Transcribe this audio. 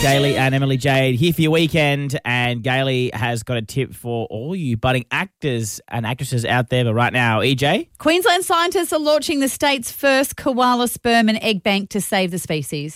Daly and Emily Jade here for your weekend. And Gailey has got a tip for all you budding actors and actresses out there. But right now, EJ? Queensland scientists are launching the state's first koala sperm and egg bank to save the species.